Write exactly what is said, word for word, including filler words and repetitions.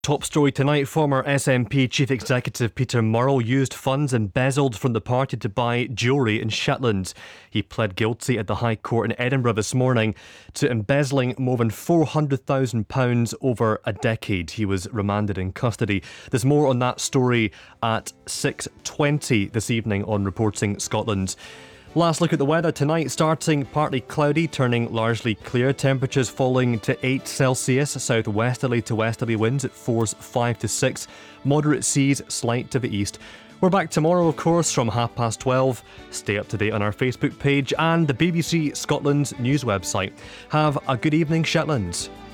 Top story tonight, former S N P Chief Executive Peter Murrell used funds embezzled from the party to buy jewellery in Shetland. He pled guilty at the High Court in Edinburgh this morning to embezzling more than four hundred thousand pounds over a decade. He was remanded in custody. There's more on that story at six twenty this evening on Reporting Scotland. Last look at the weather tonight, starting partly cloudy, turning largely clear. Temperatures falling to eight Celsius, southwesterly to westerly winds at force five to six. Moderate seas, slight to the east. We're back tomorrow, of course, from half past twelve. Stay up to date on our Facebook page and the B B C Scotland news website. Have a good evening, Shetland.